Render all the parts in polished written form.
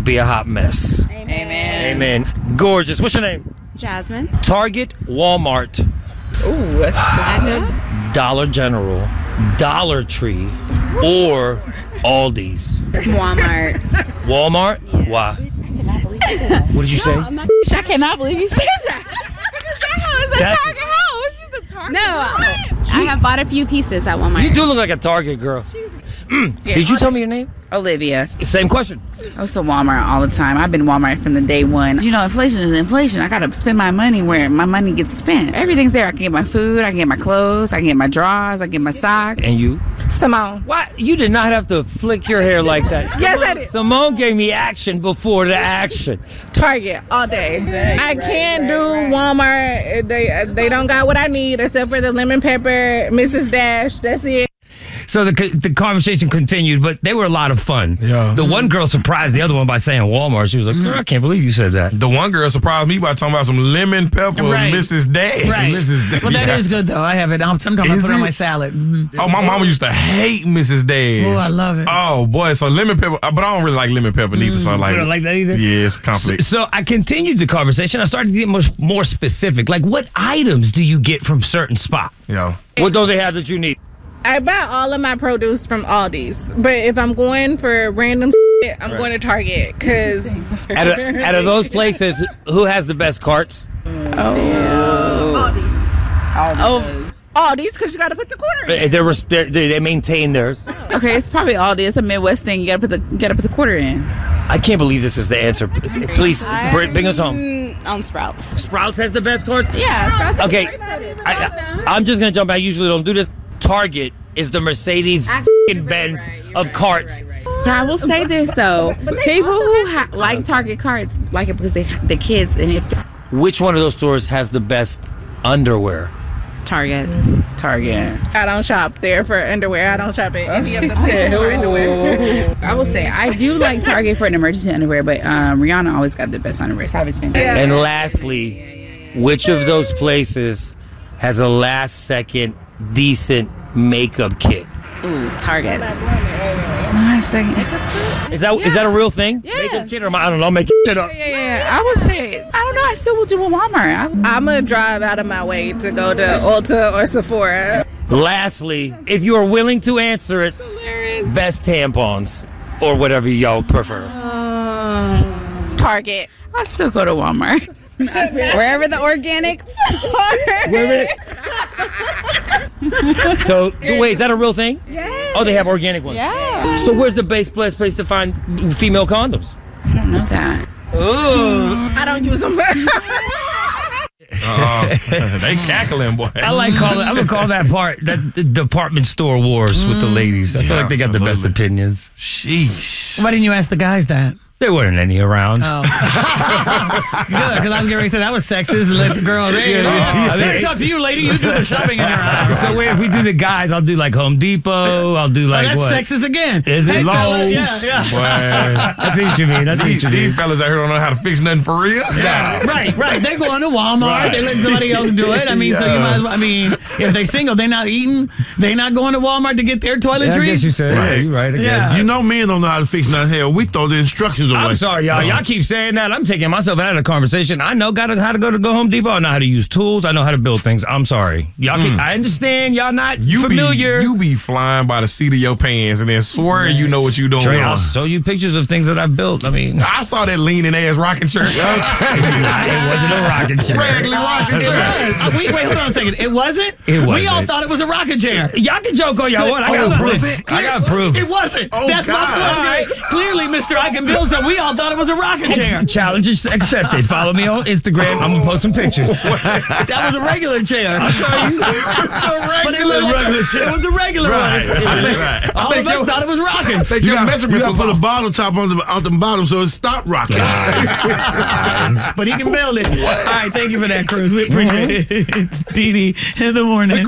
be a hot mess. Amen. Amen. Gorgeous. What's your name? Jasmine. Target, Walmart, Ooh, that's Dollar General, Dollar Tree, or Aldi's. Walmart. Walmart? Why? What did you say? I cannot believe you said that. That's- No, I have bought a few pieces at Walmart. You do look like a Target girl. Did you tell me your name? Olivia. Same question. I was to Walmart all the time. I've been Walmart from the day one. You know, inflation is inflation. I gotta spend my money where my money gets spent. Everything's there. I can get my food, I can get my clothes, I can get my drawers, I can get my socks. And you? Simone. Why? You did not have to flick your hair like that. Yes, I did. Simone gave me action before the action. Target all day. I can't do Walmart. They don't got what I need except for the lemon pepper, Mrs. Dash. That's it. So the conversation continued, but they were a lot of fun. Yeah. The one girl surprised the other one by saying Walmart. She was like, "Girl, I can't believe you said that." The one girl surprised me by talking about some lemon pepper, Right. Mrs. Dash. Right. Mrs. Dash. Well, that is good, though. I have it. Sometimes I Is put it on it? my salad. Mhm. Oh, my mama used to hate Mrs. Dash. Oh, I love it. Oh, boy. So lemon pepper, but I don't really like lemon pepper neither. So I like You don't like that either? Yeah, it's conflict. So I continued the conversation. I started to get more specific. Like, what items do you get from certain spots? Yeah. What don't they have that you need? I buy all of my produce from Aldi's, but if I'm going for random shit, I'm going to Target because Out of those places, who has the best carts? Aldi's because you got to put the quarter in. They maintain theirs. Okay, it's probably Aldi. It's a Midwest thing. You gotta put the quarter in. I can't believe this is the answer. Please bring us home. On Sprouts. Sprouts has the best carts? Yeah, Sprouts. Okay, I'm just going to jump out. I usually don't do this. Target is the Mercedes-Benz of carts. But I will say this though, people who like Target carts like it because the kids and Which one of those stores has the best underwear? Target. I don't shop there for underwear. I don't shop at any of the places for underwear. I will say I do like Target for an emergency underwear, but Rihanna always got the best underwear. So I was fantastic. And lastly, which of those places has a last-second decent makeup kit? Ooh, Target. Last second. Is that a real thing? Yeah. Makeup kit or I don't know, make it up. Yeah. I would say I don't know. I still will do a Walmart. I'm going to drive out of my way to go to Ulta or Sephora. Lastly, if you are willing to answer it, best tampons or whatever y'all prefer. Target. I still go to Walmart. Wherever the organics are. So, wait, is that a real thing? Yeah. Oh, they have organic ones. Yeah. So where's the best place to find female condoms? I don't know that. Ooh. I don't use them. They cackling, boy. I'm gonna call that part that department store wars with the ladies. I feel like they got the best opinions. Sheesh. Why didn't you ask the guys that? There weren't any around. Oh. Good, because I was getting ready to say that was sexist and let the girls, hey, let me talk to you, lady. You do the shopping in your house. So wait, if we do the guys, I'll do like Home Depot. I'll do like that's what? sexist again. Is it? Lowe's. Yeah. Boy. That's what you mean. That's what you These mean. fellas out here don't know how to fix nothing for real. Yeah, right. They're going to Walmart. Right. They letting somebody else do it. I mean, so you might as well. I mean, if they're single, they're not eating. They're not going to Walmart to get their Yeah, I toiletries. guess you said. Right. Yeah, you're right. I guess. Yeah. You know men don't know how to fix nothing. Hell, we throw the instructions away. I'm sorry, y'all. Y'all keep saying that. I'm taking myself out of the conversation. I know how to go to Home Depot. I know how to use tools. I know how to build things. I'm sorry. Y'all I understand y'all not familiar. You be flying by the seat of your pants and then swear you know what you doing. Trey, I'll show you pictures of things that I've built. I mean, I saw that leaning ass rocking chair. it wasn't a rocking chair. Regular rocking chair. Wait, hold on a second. It wasn't? It wasn't. We all thought it was a rocking chair. Y'all can joke all y'all want. I got proof. It wasn't. Oh, That's God. my point. Clearly, Mr. I can build some. We all thought it was a rocking chair. Challenge is accepted. Follow me on Instagram. I'm gonna post some pictures. That was a regular chair. So But it regular. was a regular one. Right. All of us thought it was rocking. You Your got measurements to was put a off. bottle top on the bottom so it stop rocking. But he can build it. All right, thank you for that, Cruz. We appreciate it. It's Dee Dee in the morning.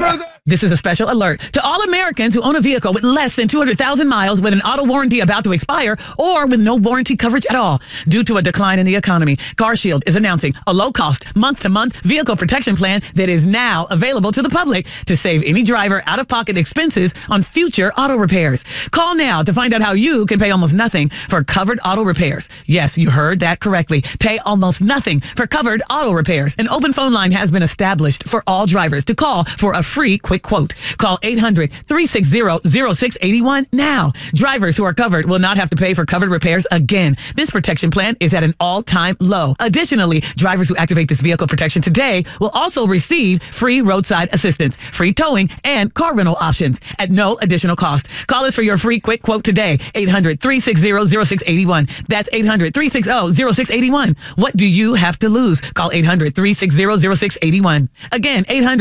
This is a special alert to all Americans who own a vehicle with less than 200,000 miles with an auto warranty about to expire or with no warranty coverage at all. Due to a decline in the economy, CarShield is announcing a low-cost, month-to-month vehicle protection plan that is now available to the public to save any driver out-of-pocket expenses on future auto repairs. Call now to find out how you can pay almost nothing for covered auto repairs. Yes, you heard that correctly. Pay almost nothing for covered auto repairs. An open phone line has been established for all drivers to call for a free quick quote. Call 800-360-0681 now. Drivers who are covered will not have to pay for covered repairs again. This protection plan is at an all-time low. Additionally, drivers who activate this vehicle protection today will also receive free roadside assistance, free towing, and car rental options at no additional cost. Call us for your free quick quote today. 800-360-0681. That's 800-360-0681. What do you have to lose? Call 800-360-0681. Again,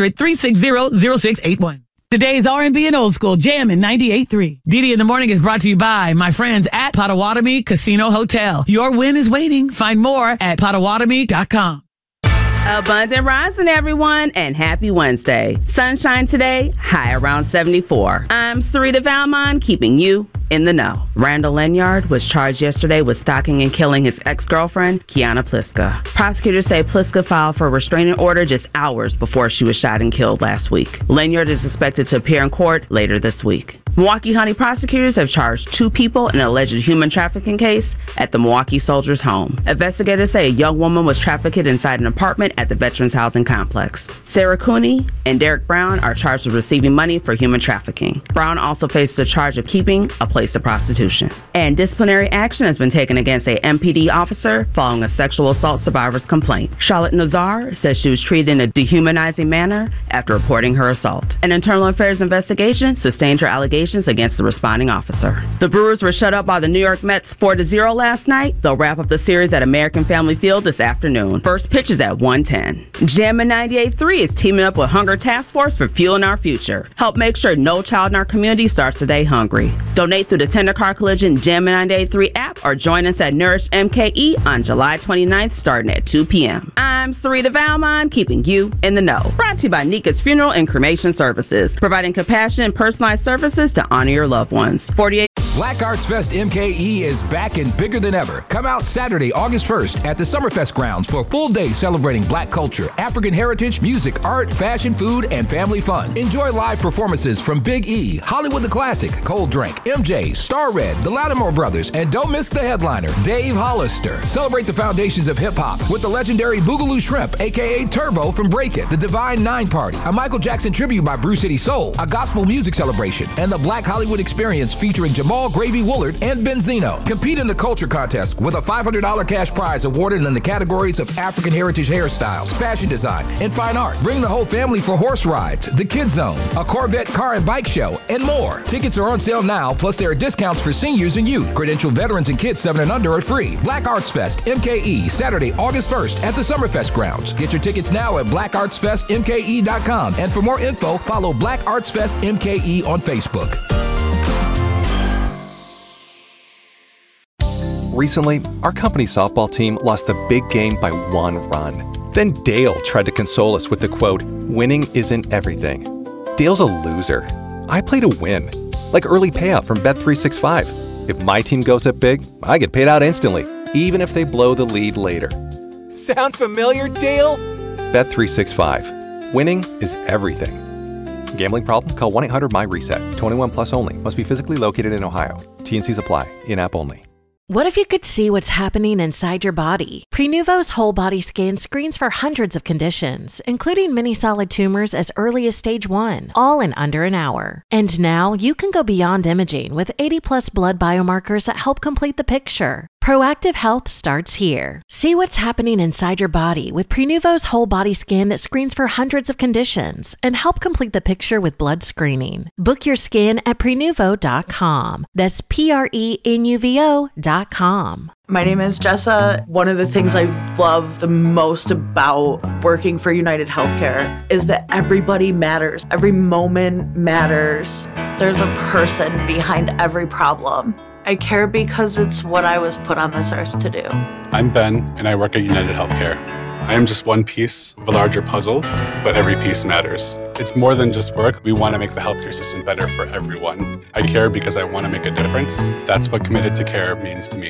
800-360-0681. Today's R&B and Old School Jammin' 98.3. Didi in the Morning is brought to you by my friends at Potawatomi Casino Hotel. Your win is waiting. Find more at Potawatomi.com. Abundant rising, everyone, and happy Wednesday. Sunshine today, high around 74. I'm Sarita Valmont, keeping you in the know. Randall Lenyard was charged yesterday with stalking and killing his ex-girlfriend, Kiana Pliska. Prosecutors say Pliska filed for a restraining order just hours before she was shot and killed last week. Lenyard is expected to appear in court later this week. Milwaukee County prosecutors have charged 2 people in an alleged human trafficking case at the Milwaukee Soldiers' Home. Investigators say a young woman was trafficked inside an apartment at the Veterans Housing Complex. Sarah Cooney and Derek Brown are charged with receiving money for human trafficking. Brown also faces a charge of keeping a place of prostitution. And disciplinary action has been taken against a MPD officer following a sexual assault survivor's complaint. Charlotte Nazar says she was treated in a dehumanizing manner after reporting her assault. An internal affairs investigation sustained her allegations against the responding officer. The Brewers were shut out by the New York Mets 4-0 last night. They'll wrap up the series at American Family Field this afternoon. First pitch is at 1:10. Jammin' 98.3 is teaming up with Hunger Task Force for Fueling Our Future. Help make sure no child in our community starts the day hungry. Donate through the Tender Car Collision Jammin' 98.3 app or join us at Nourish MKE on July 29th starting at 2 p.m. I'm Sarita Valmont, keeping you in the know. Brought to you by Nika's Funeral and Cremation Services, providing compassionate and personalized services to honor your loved ones. 48 Black Arts Fest MKE is back and bigger than ever. Come out Saturday, August 1st at the Summerfest grounds for a full day celebrating Black culture, African heritage, music, art, fashion, food, and family fun. Enjoy live performances from Big E, Hollywood the Classic, Cold Drink, MJ, Star Red, the Lattimore Brothers, and don't miss the headliner, Dave Hollister. Celebrate the foundations of hip-hop with the legendary Boogaloo Shrimp, a.k.a. Turbo from Break It, the Divine Nine Party, a Michael Jackson tribute by Brew City Soul, a gospel music celebration, and the Black Hollywood Experience featuring Jamal Gravy Woolard and Benzino. Compete in the culture contest with a $500 cash prize awarded in the categories of African heritage hairstyles, fashion design, and fine art. Bring the whole family for horse rides, the Kids Zone, a Corvette car and bike show, and more. Tickets are on sale now, plus there are discounts for seniors and youth. Credentialed veterans and kids 7 and under are free. Black Arts Fest MKE, Saturday, August 1st at the Summerfest grounds. Get your tickets now at blackartsfestmke.com. And for more info, follow Black Arts Fest MKE on Facebook. Recently, our company softball team lost the big game by 1 run. Then Dale tried to console us with the quote, "Winning isn't everything." Dale's a loser. I play to win, like early payout from Bet365. If my team goes up big, I get paid out instantly, even if they blow the lead later. Sound familiar, Dale? Bet365. Winning is everything. Gambling problem? Call 1-800-MY-RESET. 21 plus only. Must be physically located in Ohio. T&Cs apply. In-app only. What if you could see what's happening inside your body? Prenuvo's whole body scan screens for hundreds of conditions, including many solid tumors as early as stage 1, all in under an hour. And now you can go beyond imaging with 80+ blood biomarkers that help complete the picture. Proactive health starts here. See what's happening inside your body with Prenuvo's whole body scan that screens for hundreds of conditions and help complete the picture with blood screening. Book your scan at Prenuvo.com. That's Prenuvo.com. My name is Jessa. One of the things I love the most about working for United Healthcare is that everybody matters. Every moment matters. There's a person behind every problem. I care because it's what I was put on this earth to do. I'm Ben, and I work at United Healthcare. I am just one piece of a larger puzzle, but every piece matters. It's more than just work. We want to make the healthcare system better for everyone. I care because I want to make a difference. That's what Committed to Care means to me.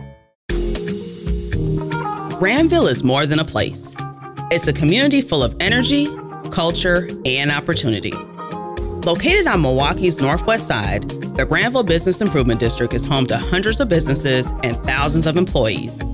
Granville is more than a place. It's a community full of energy, culture, and opportunity. Located on Milwaukee's northwest side, the Granville Business Improvement District is home to hundreds of businesses and thousands of employees.